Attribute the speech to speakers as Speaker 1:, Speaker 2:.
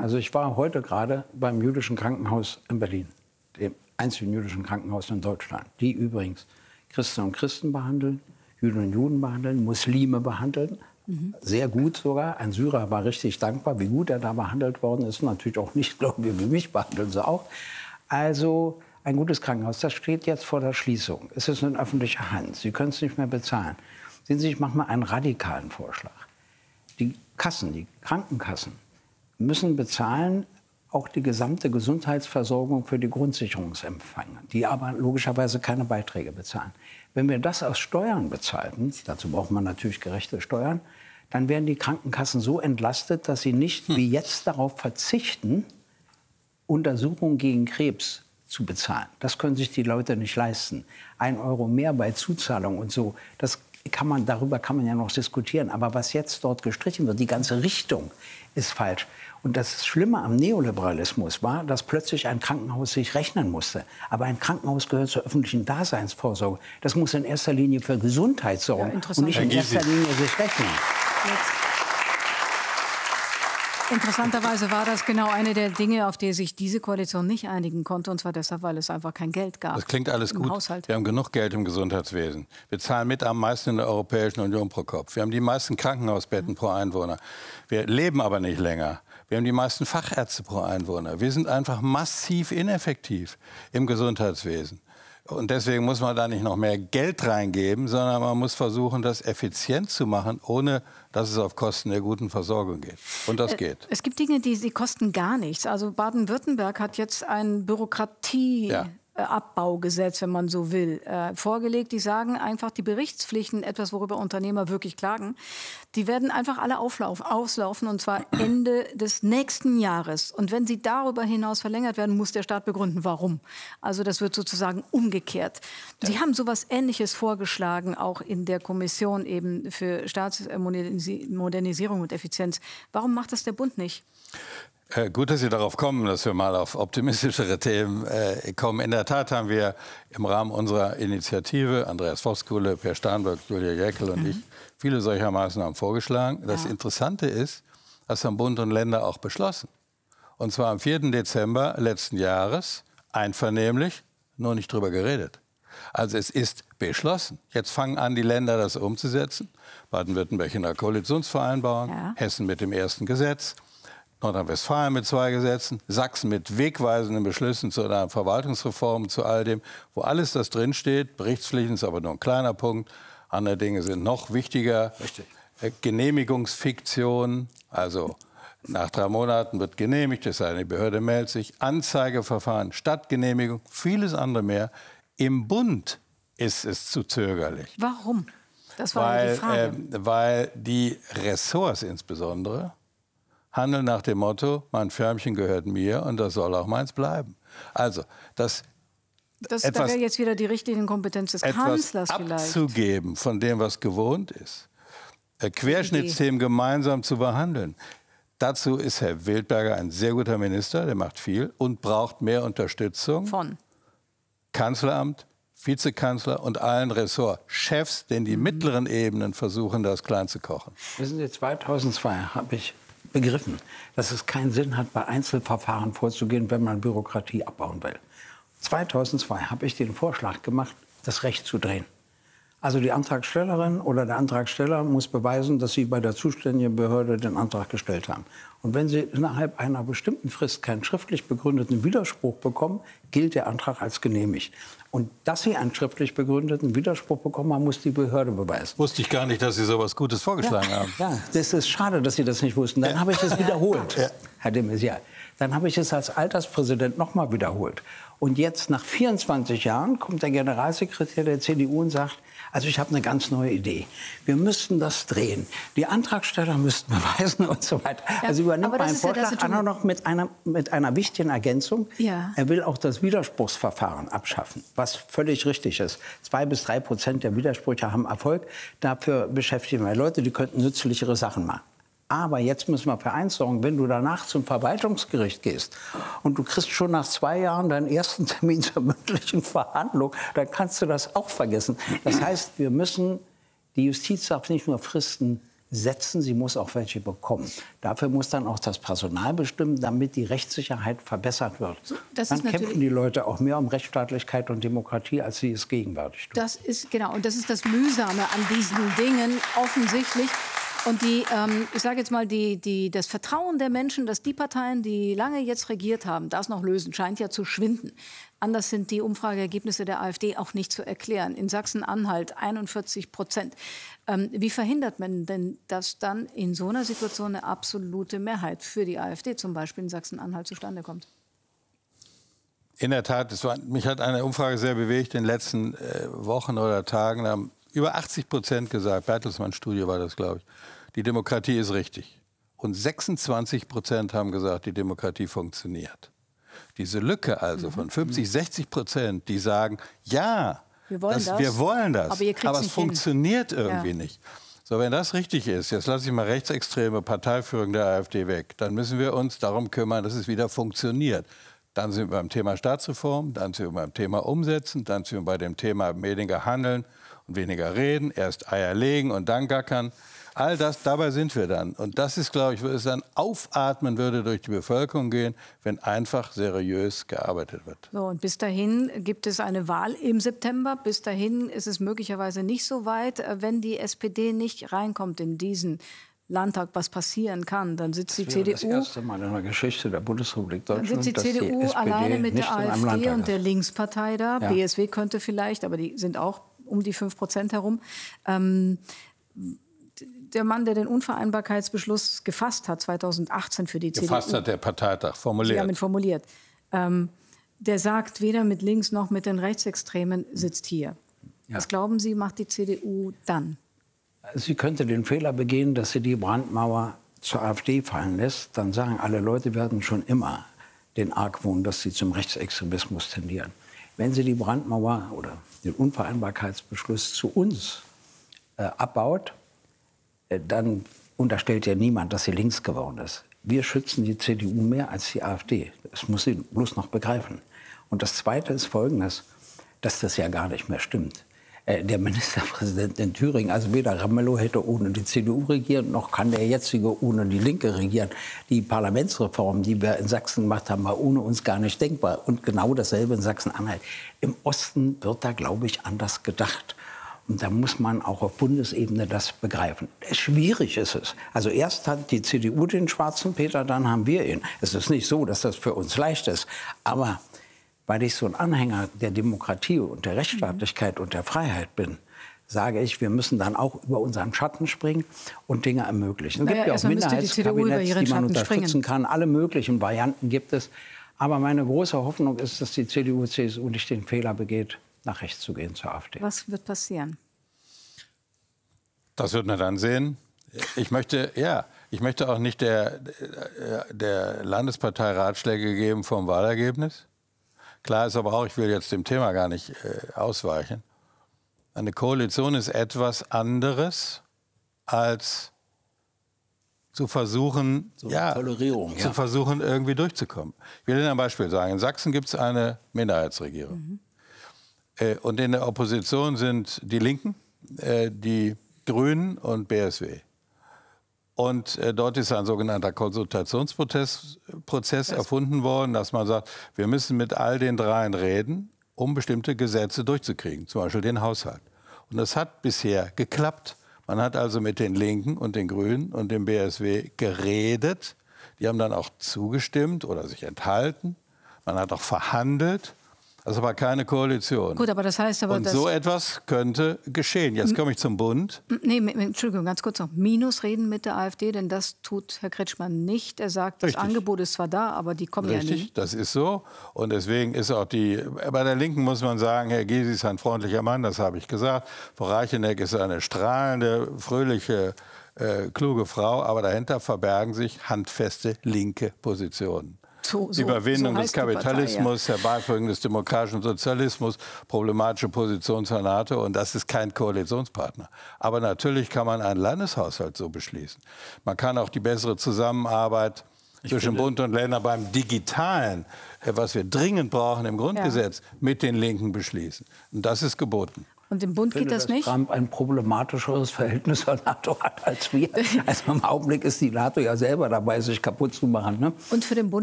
Speaker 1: Also ich war heute gerade beim jüdischen Krankenhaus in Berlin, dem einzigen jüdischen Krankenhaus in Deutschland, die übrigens Christen und Christen behandeln, Juden und Juden behandeln, Muslime behandeln. Sehr gut sogar. Ein Syrer war richtig dankbar, wie gut er da behandelt worden ist. Natürlich auch nicht, glaube ich, wie mich behandeln sie auch. Also ein gutes Krankenhaus, das steht jetzt vor der Schließung. Es ist in öffentlicher Hand. Sie können es nicht mehr bezahlen. Sehen Sie, ich mache mal einen radikalen Vorschlag. Die Kassen, die Krankenkassen müssen bezahlen auch die gesamte Gesundheitsversorgung für die Grundsicherungsempfänger, die aber logischerweise keine Beiträge bezahlen. Wenn wir das aus Steuern bezahlten, dazu braucht man natürlich gerechte Steuern, dann werden die Krankenkassen so entlastet, dass sie nicht wie jetzt darauf verzichten, Untersuchungen gegen Krebs zu bezahlen. Das können sich die Leute nicht leisten. 1 Euro mehr bei Zuzahlung und so, darüber kann man ja noch diskutieren. Aber was jetzt dort gestrichen wird, die ganze Richtung ist falsch. Und das Schlimme am Neoliberalismus war, dass plötzlich ein Krankenhaus sich rechnen musste. Aber ein Krankenhaus gehört zur öffentlichen Daseinsvorsorge. Das muss in erster Linie für Gesundheit sorgen und nicht in erster Linie sich rechnen.
Speaker 2: Interessanterweise war das genau eine der Dinge, auf die sich diese Koalition nicht einigen konnte. Und zwar deshalb, weil es einfach kein Geld gab.
Speaker 3: Das klingt alles gut.
Speaker 2: Haushalt.
Speaker 3: Wir haben genug Geld im Gesundheitswesen. Wir zahlen mit am meisten in der Europäischen Union pro Kopf. Wir haben die meisten Krankenhausbetten pro Einwohner. Wir leben aber nicht länger. Wir haben die meisten Fachärzte pro Einwohner. Wir sind einfach massiv ineffektiv im Gesundheitswesen. Und deswegen muss man da nicht noch mehr Geld reingeben, sondern man muss versuchen, das effizient zu machen, ohne dass es auf Kosten der guten Versorgung geht. Und das geht.
Speaker 2: Es gibt Dinge, die kosten gar nichts. Also Baden-Württemberg hat jetzt ein Bürokratieabbaugesetz, wenn man so will, vorgelegt. Die sagen einfach, die Berichtspflichten, etwas, worüber Unternehmer wirklich klagen, die werden einfach alle auslaufen, und zwar Ende des nächsten Jahres. Und wenn sie darüber hinaus verlängert werden, muss der Staat begründen, warum. Also das wird sozusagen umgekehrt. Sie haben sowas Ähnliches vorgeschlagen, auch in der Kommission eben für Staatsmodernisierung und Effizienz. Warum macht das der Bund nicht?
Speaker 3: Gut, dass Sie darauf kommen, dass wir mal auf optimistischere Themen kommen. In der Tat haben wir im Rahmen unserer Initiative, Andreas Voskuhle, Per Starnberg, Julia Jäckel und ich, viele solcher Maßnahmen vorgeschlagen. Das Interessante ist, das haben Bund und Länder auch beschlossen. Und zwar am 4. Dezember letzten Jahres, einvernehmlich, nur nicht drüber geredet. Also es ist beschlossen. Jetzt fangen an, die Länder das umzusetzen. Baden-Württemberg in der Koalitionsvereinbarung, Hessen mit dem ersten Gesetz, Nordrhein-Westfalen mit 2 Gesetzen, Sachsen mit wegweisenden Beschlüssen zu einer Verwaltungsreform, zu all dem, wo alles das drinsteht. Berichtspflichten ist aber nur ein kleiner Punkt. Andere Dinge sind noch wichtiger. Richtig. Genehmigungsfiktion, also nach 3 Monaten wird genehmigt, es sei denn, die Behörde meldet sich. Anzeigeverfahren, Stadtgenehmigung, vieles andere mehr. Im Bund ist es zu zögerlich.
Speaker 2: Warum? Das war ja die Frage.
Speaker 3: Weil die Ressorts insbesondere handeln nach dem Motto, mein Förmchen gehört mir und das soll auch meins bleiben. Also, da
Speaker 2: wäre jetzt wieder die Richtlinienkompetenz des Kanzlers vielleicht.
Speaker 3: Abzugeben von dem, was gewohnt ist, Querschnittsthemen gemeinsam zu behandeln. Dazu ist Herr Wildberger ein sehr guter Minister, der macht viel und braucht mehr Unterstützung
Speaker 2: von
Speaker 3: Kanzleramt, Vizekanzler und allen Ressortchefs, denn die mittleren Ebenen versuchen, das klein zu kochen.
Speaker 1: Wissen Sie, 2002 habe ich begriffen, dass es keinen Sinn hat, bei Einzelverfahren vorzugehen, wenn man Bürokratie abbauen will. 2002 habe ich den Vorschlag gemacht, das Recht zu drehen. Also die Antragstellerin oder der Antragsteller muss beweisen, dass sie bei der zuständigen Behörde den Antrag gestellt haben. Und wenn sie innerhalb einer bestimmten Frist keinen schriftlich begründeten Widerspruch bekommen, gilt der Antrag als genehmigt. Und dass sie einen schriftlich begründeten Widerspruch bekommen haben, muss die Behörde beweisen.
Speaker 3: Wusste ich gar nicht, dass Sie so etwas Gutes vorgeschlagen haben.
Speaker 1: Ja, das ist schade, dass Sie das nicht wussten. Dann habe ich es wiederholt, Herr de Maizière. Dann habe ich es als Alterspräsident noch mal wiederholt. Und jetzt, nach 24 Jahren, kommt der Generalsekretär der CDU und sagt, also ich habe eine ganz neue Idee. Wir müssten das drehen. Die Antragsteller müssten beweisen und so weiter. Ja, also übernimmt meinen Vorschlag auch noch mit einer wichtigen Ergänzung. Ja. Er will auch das Widerspruchsverfahren abschaffen, was völlig richtig ist. 2 bis 3% der Widersprüche haben Erfolg. Dafür beschäftigen wir Leute, die könnten nützlichere Sachen machen. Aber jetzt müssen wir für eins sorgen, wenn du danach zum Verwaltungsgericht gehst und du kriegst schon nach 2 Jahren deinen ersten Termin zur mündlichen Verhandlung, dann kannst du das auch vergessen. Das heißt, die Justiz darf nicht nur Fristen setzen, sie muss auch welche bekommen. Dafür muss dann auch das Personal bestimmen, damit die Rechtssicherheit verbessert wird. Dann kämpfen die Leute auch mehr um Rechtsstaatlichkeit und Demokratie, als sie es gegenwärtig tun.
Speaker 2: Das ist, genau, und das ist das Mühsame an diesen Dingen offensichtlich. Und ich sage jetzt mal, das Vertrauen der Menschen, dass die Parteien, die lange jetzt regiert haben, das noch lösen, scheint ja zu schwinden. Anders sind die Umfrageergebnisse der AfD auch nicht zu erklären. In Sachsen-Anhalt 41%. Wie verhindert man denn, dass dann in so einer Situation eine absolute Mehrheit für die AfD zum Beispiel in Sachsen-Anhalt zustande kommt?
Speaker 3: In der Tat, mich hat eine Umfrage sehr bewegt in den letzten Wochen oder Tagen. Da haben über 80% gesagt, Bertelsmann-Studie war das, glaube ich, die Demokratie ist richtig. Und 26% haben gesagt, die Demokratie funktioniert. Diese Lücke also von 50-60%, die sagen, ja, wir wollen das, aber es funktioniert irgendwie nicht. So, wenn das richtig ist, jetzt lasse ich mal rechtsextreme Parteiführung der AfD weg, dann müssen wir uns darum kümmern, dass es wieder funktioniert. Dann sind wir beim Thema Staatsreform, dann sind wir beim Thema Umsetzen, dann sind wir bei dem Thema weniger handeln und weniger reden, erst Eier legen und dann gackern. All das, dabei sind wir dann. Und das ist, glaube ich, wo es dann aufatmen würde durch die Bevölkerung gehen, wenn einfach seriös gearbeitet wird.
Speaker 2: So, und bis dahin gibt es eine Wahl im September. Bis dahin ist es möglicherweise nicht so weit. Wenn die SPD nicht reinkommt in diesen Landtag, was passieren kann, dann sitzt die CDU. Das
Speaker 1: erste Mal in der Geschichte der Bundesrepublik Deutschland,
Speaker 2: dann sitzt die CDU alleine mit der AfD und der Linkspartei da. Ja. BSW könnte vielleicht, aber die sind auch um die 5% herum. Der Mann, der den Unvereinbarkeitsbeschluss gefasst hat, 2018 für die CDU.
Speaker 3: Gefasst hat der Parteitag, formuliert.
Speaker 2: Sie haben ihn formuliert. Der sagt, weder mit links noch mit den Rechtsextremen sitzt hier. Ja. Was glauben Sie, macht die CDU dann?
Speaker 1: Sie könnte den Fehler begehen, dass sie die Brandmauer zur AfD fallen lässt. Dann sagen alle Leute, werden schon immer den Argwohn, dass sie zum Rechtsextremismus tendieren. Wenn sie die Brandmauer oder den Unvereinbarkeitsbeschluss zu uns abbaut, dann unterstellt ja niemand, dass sie links geworden ist. Wir schützen die CDU mehr als die AfD. Das muss sie bloß noch begreifen. Und das Zweite ist Folgendes, dass das ja gar nicht mehr stimmt. Der Ministerpräsident in Thüringen, also weder Ramelow hätte ohne die CDU regieren, noch kann der jetzige ohne die Linke regieren. Die Parlamentsreform, die wir in Sachsen gemacht haben, war ohne uns gar nicht denkbar. Und genau dasselbe in Sachsen-Anhalt. Im Osten wird da, glaube ich, anders gedacht. Und da muss man auch auf Bundesebene das begreifen. Schwierig ist es. Also erst hat die CDU den schwarzen Peter, dann haben wir ihn. Es ist nicht so, dass das für uns leicht ist. Aber weil ich so ein Anhänger der Demokratie und der Rechtsstaatlichkeit und der Freiheit bin, sage ich, wir müssen dann auch über unseren Schatten springen und Dinge ermöglichen. Es gibt ja auch Minderheitskabinetts, die man unterstützen kann. Alle möglichen Varianten gibt es. Aber meine große Hoffnung ist, dass die CDU, CSU nicht den Fehler begeht, nach rechts zu gehen zur AfD.
Speaker 2: Was wird passieren?
Speaker 3: Das wird man dann sehen. Ich möchte auch nicht der Landespartei Ratschläge geben vom Wahlergebnis. Klar ist aber auch, ich will jetzt dem Thema gar nicht ausweichen. Eine Koalition ist etwas anderes als zu versuchen, zu versuchen, irgendwie durchzukommen. Ich will Ihnen ein Beispiel sagen. In Sachsen gibt es eine Minderheitsregierung. Und in der Opposition sind die Linken, die Grünen und BSW. Und dort ist ein sogenannter Konsultationsprozess erfunden worden, dass man sagt, wir müssen mit all den dreien reden, um bestimmte Gesetze durchzukriegen, zum Beispiel den Haushalt. Und das hat bisher geklappt. Man hat also mit den Linken und den Grünen und dem BSW geredet. Die haben dann auch zugestimmt oder sich enthalten. Man hat auch verhandelt. Das ist aber keine Koalition.
Speaker 2: Gut, aber das heißt aber,
Speaker 3: und so etwas könnte geschehen. Jetzt komme ich zum Bund.
Speaker 2: Nee, Entschuldigung, ganz kurz noch. Minusreden mit der AfD, denn das tut Herr Kretschmann nicht. Er sagt, das Angebot ist zwar da, aber die kommen ja nicht.
Speaker 3: Richtig, das ist so. Und deswegen ist auch bei der Linken muss man sagen, Herr Gysi ist ein freundlicher Mann, das habe ich gesagt. Frau Reicheneck ist eine strahlende, fröhliche, kluge Frau. Aber dahinter verbergen sich handfeste linke Positionen. Überwindung des Kapitalismus, Herbeiführung des demokratischen Sozialismus, problematische Position zur NATO. Und das ist kein Koalitionspartner. Aber natürlich kann man einen Landeshaushalt so beschließen. Man kann auch die bessere Zusammenarbeit zwischen Bund und Ländern beim Digitalen, was wir dringend brauchen im Grundgesetz, mit den Linken beschließen. Und das ist geboten.
Speaker 2: Und im Bund geht das nicht?
Speaker 1: Trump ein problematischeres Verhältnis zur NATO hat als wir. Also im Augenblick ist die NATO ja selber dabei, sich kaputt zu machen. Ne?
Speaker 2: Und für den Bund